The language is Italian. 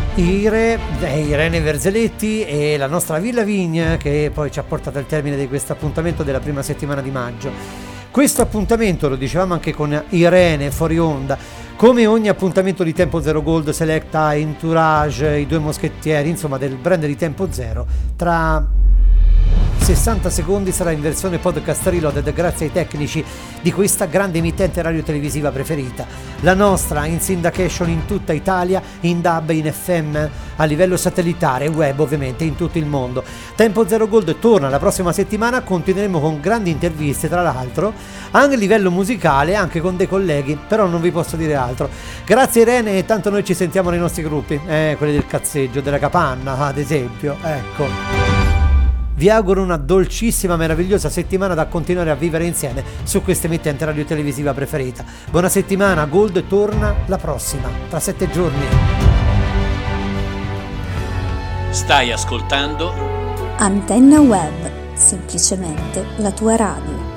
Irene Verzeletti e la nostra Villa Vigna, che poi ci ha portato al termine di questo appuntamento della prima settimana di maggio. Questo appuntamento, lo dicevamo anche con Irene fuori onda, come ogni appuntamento di Tempo Zero Gold, Selecta, Entourage, i Due Moschettieri, insomma del brand di Tempo Zero, tra 60 secondi sarà in versione podcast reloaded grazie ai tecnici di questa grande emittente radiotelevisiva preferita, la nostra in syndication in tutta Italia, in DAB, in FM, a livello satellitare e web ovviamente in tutto il mondo. Tempo Zero Gold torna la prossima settimana, continueremo con grandi interviste, tra l'altro anche a livello musicale, anche con dei colleghi, però non vi posso dire altro. Grazie Irene, e tanto noi ci sentiamo nei nostri gruppi, quelli del cazzeggio, della capanna ad esempio, ecco. Vi auguro una dolcissima, meravigliosa settimana da continuare a vivere insieme su questa emittente radiotelevisiva preferita. Buona settimana, Gold torna la prossima, tra 7 giorni. Stai ascoltando Antenna Web, semplicemente la tua radio.